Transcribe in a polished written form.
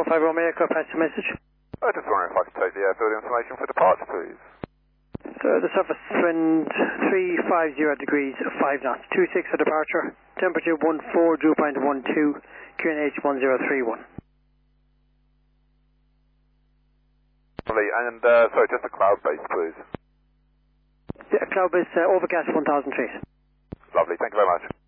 5 Romeo Echo, pass your message. Just wondering if I could take the airfield information for departure, please. So the surface wind 350 degrees, 5 knots, 26 for departure, temperature 14, dew point 12, QNH 1031. Lovely, and sorry, just a cloud base, please. Yeah, cloud base, overcast 1000 feet. Lovely, thank you very much.